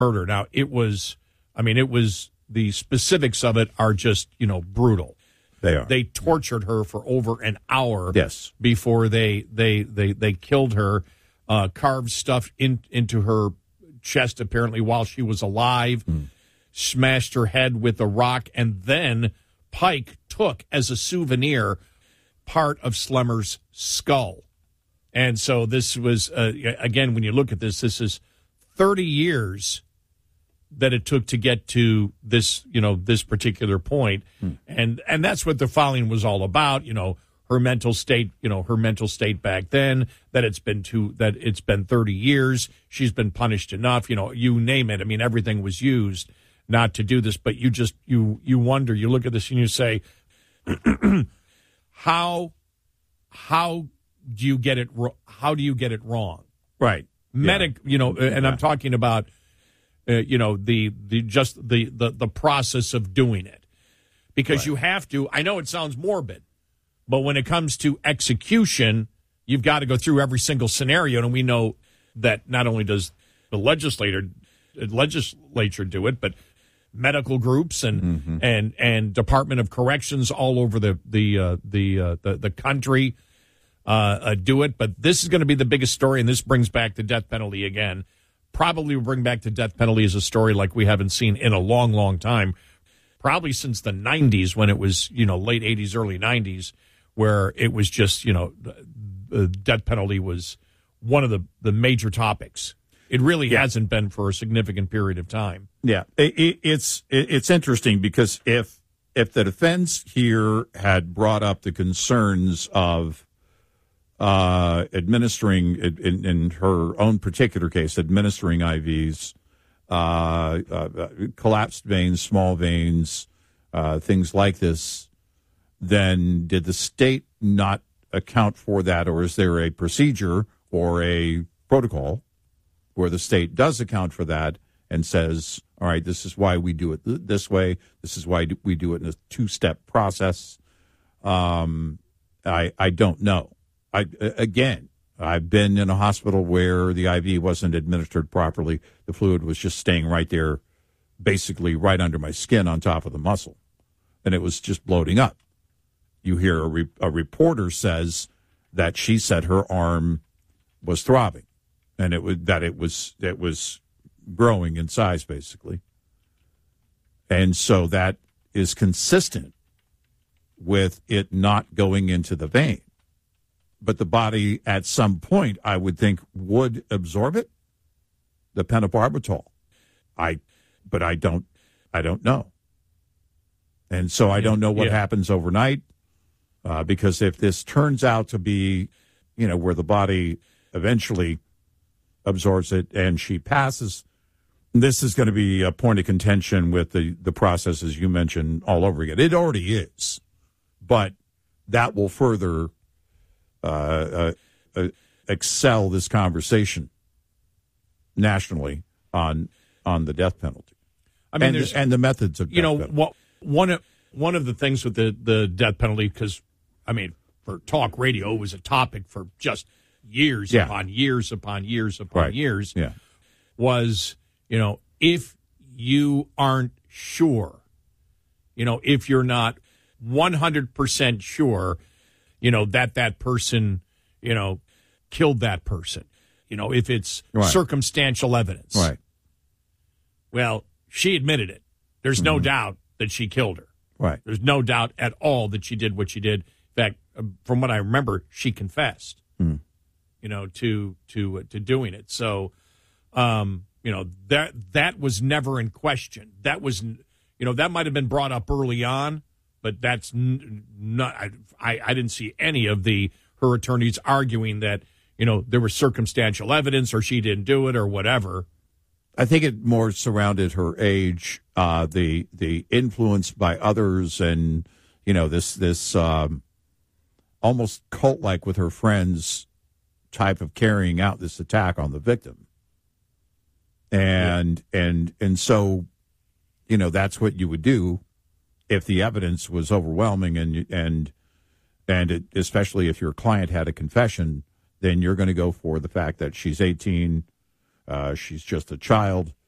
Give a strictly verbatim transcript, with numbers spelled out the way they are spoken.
murder. Now, it was, I mean, it was, the specifics of it are just, you know, brutal. They are. They tortured her for over an hour yes. before they they they, they killed her, uh, carved stuff in, into her chest, apparently, while she was alive, mm. smashed her head with a rock, and then Pike took, as a souvenir, part of Slemmer's skull. And so this was, uh, again, when you look at this, this is thirty years that it took to get to this, you know, this particular point. Hmm. And and that's what the filing was all about, you know, her mental state, you know, her mental state back then, that it's been two, that it's been thirty years. She's been punished enough, you know, you name it. I mean, everything was used not to do this, but you just, you, you wonder, you look at this and you say, how, how do you get it, how do you get it wrong? Right. Medic, yeah. you know, and yeah. I'm talking about, Uh, you know, the the just the, the the process of doing it, because right. you have to. I know it sounds morbid, but when it comes to execution, you've got to go through every single scenario, and we know that not only does the legislator legislature do it, but medical groups and mm-hmm. and and Department of Corrections all over the the uh, the, uh, the the country uh, uh, do it. But this is going to be the biggest story, and this brings back the death penalty again. Probably will bring back the death penalty as a story like we haven't seen in a long, long time. Probably since the nineties, when it was, you know, late eighties, early nineties, where it was just, you know, the death penalty was one of the, the major topics. It really yeah. hasn't been for a significant period of time. Yeah, it, it, it's it, it's interesting because if if the defense here had brought up the concerns of Uh, administering, in, in her own particular case, administering I Vs, uh, uh, collapsed veins, small veins, uh, things like this, then did the state not account for that, or is there a procedure or a protocol where the state does account for that and says, all right, this is why we do it this way, this is why we do it in a two-step process? Um, I I don't know. I, again, I've been in a hospital where the I V wasn't administered properly. The fluid was just staying right there, basically right under my skin on top of the muscle, and it was just bloating up. You hear a, re- a reporter says that she said her arm was throbbing, and it was that it was it was growing in size, basically. And so that is consistent with it not going into the vein. But the body, at some point, I would think, would absorb it, the pentobarbital. I, but I don't, I don't know, and so I don't know what yeah. happens overnight. Uh, because if this turns out to be, you know, where the body eventually absorbs it and she passes, this is going to be a point of contention with the the processes you mentioned all over again. It already is, but that will further. Uh, uh, uh, excel this conversation nationally on on the death penalty. I mean, and, there's, the, and the methods of death you know penalty. what one of one of the things with the, the death penalty, because I mean, for talk radio, it was a topic for just years yeah. upon years upon years upon right. years. Yeah. Was, you know, if you aren't sure, you know, if you're not one hundred percent sure, you know, that that person, you know, killed that person, you know, if it's right. circumstantial evidence. Right. Well, she admitted it. There's mm-hmm. no doubt that she killed her. Right. There's no doubt at all that she did what she did. In fact, from what I remember, she confessed, mm. you know, to to uh, to doing it. So, um, you know, that that was never in question. That was, you know, that might have been brought up early on, but that's n- not. I, I I didn't see any of the her attorneys arguing that, you know, there was circumstantial evidence or she didn't do it or whatever. I think it more surrounded her age, uh, the the influence by others, and you know this this um, almost cult like with her friends type of carrying out this attack on the victim, and yeah. and and so you know that's what you would do if the evidence was overwhelming, and and and it, especially if your client had a confession, then you're going to go for the fact that she's eighteen. Uh, she's just a child.